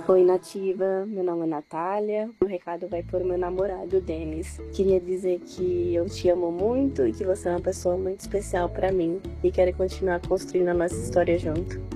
Oi, Nativa. Meu nome é Natália. O recado vai para o meu namorado, Denis. Queria dizer que eu te amo muito e que você é uma pessoa muito especial para mim e quero continuar construindo a nossa história junto.